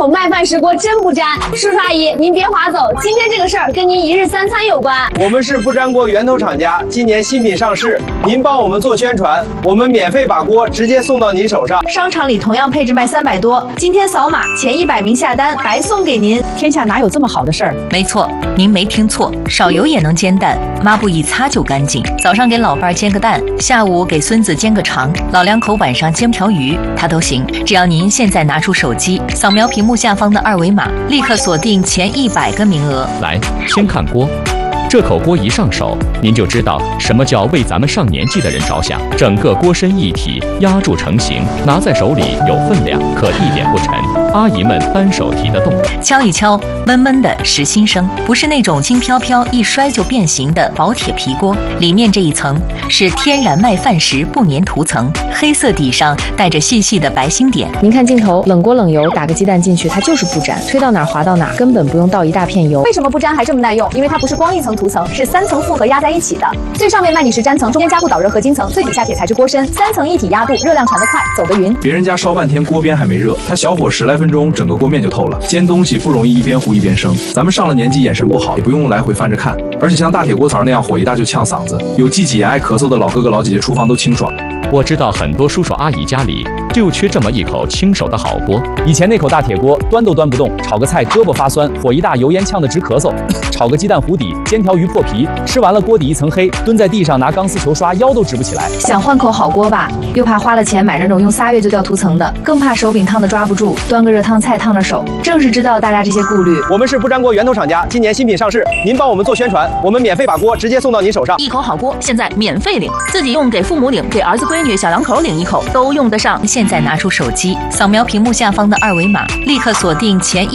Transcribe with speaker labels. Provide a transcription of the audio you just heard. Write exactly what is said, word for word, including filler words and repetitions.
Speaker 1: 口麦饭石锅真不粘。叔叔阿姨，您别划走，今天这个事儿跟您一日三餐有关。
Speaker 2: 我们是不粘锅源头厂家，今年新品上市，您帮我们做宣传，我们免费把锅直接送到您手上。
Speaker 3: 商场里同样配置卖三百多，今天扫码前一百名下单白送给您。
Speaker 4: 天下哪有这么好的事儿？
Speaker 5: 没错，您没听错，少油也能煎蛋，抹布一擦就干净。早上给老伴儿煎个蛋，下午给孙子煎个肠，老两口晚上煎条鱼，它都行。只要您现在拿出手机，扫描屏幕下方的二维码，立刻锁定前一百个名额。
Speaker 6: 来，先看锅。这口锅一上手，您就知道什么叫为咱们上年纪的人着想。整个锅身一体，压铸成型，拿在手里有分量，可一点不沉。阿姨们单手提得动。
Speaker 5: 敲一敲，闷闷的实心声，不是那种轻飘飘一摔就变形的薄铁皮锅。里面这一层是天然麦饭石不粘涂层，黑色底上带着细细的白星点。
Speaker 4: 您看镜头，冷锅冷油，打个鸡蛋进去，它就是不粘，推到哪儿滑到哪儿，根本不用倒一大片油。
Speaker 3: 为什么不粘还这么耐用？因为它不是光一层涂层，是三层复合压在一起的。最上面麦米石粘层，中间加固导热合金层，最底下铁材质锅身，三层一体压度，热量传得快，走得匀。
Speaker 7: 别人家烧半天锅边还没热，它小火十来分钟，整个锅面就透了。煎东西不容易一边糊一边生，咱们上了年纪眼神不好，也不用来回翻着看。而且像大铁锅槽那样火一大就呛嗓子，有忌挤炎爱咳嗽的老哥哥老姐姐，厨房都清爽。
Speaker 6: 我知道很多叔叔阿姨家里就缺这么一口亲手的好锅。
Speaker 8: 以前那口大铁锅端都端不动，炒个菜胳膊发酸，火一大油烟呛得直咳嗽，炒个鸡蛋糊底，煎条鱼破皮，吃完了锅底一层黑，蹲在地上拿钢丝球刷腰都直不起来。
Speaker 3: 想换口好锅吧，又怕花了钱买那种用仨月就掉涂层的，更怕手柄烫的抓不住，端个热汤菜烫着手。正是知道大家这些顾虑，
Speaker 2: 我们是不粘锅源头厂家，今年新品上市，您帮我们做宣传，我们免费把锅直接送到您手上。
Speaker 5: 一口好锅现在免费领，自己用给父母领，给儿子闺女小两口领一口都用得上。现在拿出手机，扫描屏幕下方的二维码，立刻锁定前一